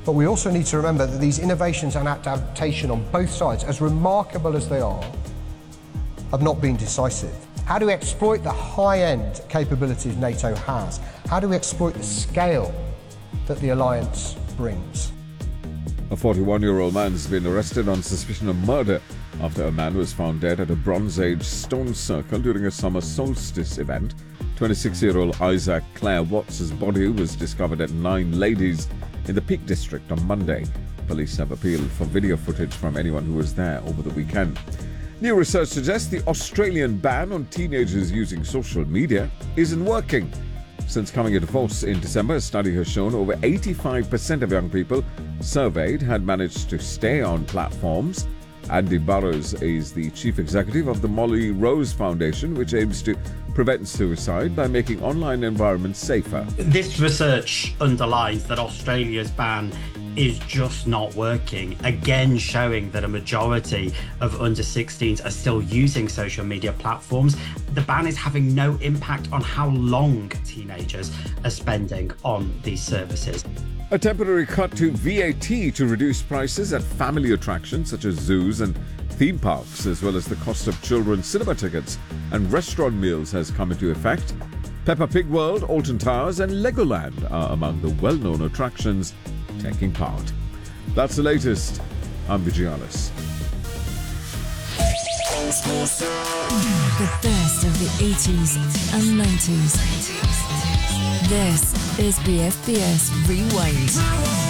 But we also need to remember that these innovations and adaptation on both sides, as remarkable as they are, have not been decisive. How do we exploit the high-end capabilities NATO has? How do we exploit the scale that the alliance brings? A 41-year-old man has been arrested on suspicion of murder after a man was found dead at a Bronze Age stone circle during a summer solstice event. 26-year-old Isaac Clare Watts' body was discovered at Nine Ladies in the Peak District on Monday. Police have appealed for video footage from anyone who was there over the weekend. New research suggests the Australian ban on teenagers using social media isn't working. Since coming into force in December, a study has shown over 85% of young people surveyed had managed to stay on platforms. Andy Burrows is the chief executive of the Molly Rose Foundation, which aims to prevent suicide by making online environments safer. This research underlines that Australia's ban is just not working, again showing that a majority of under 16s are still using social media platforms. The ban is having no impact on how long teenagers are spending on these services. A temporary cut to VAT to reduce prices at family attractions such as zoos and theme parks, as well as the cost of children's cinema tickets and restaurant meals, has come into effect. Peppa Pig World, Alton Towers and Legoland are among the well-known attractions taking part. That's the latest. I'm Vijayalis. The best of the 80s and 90s. This is BFBS Rewind.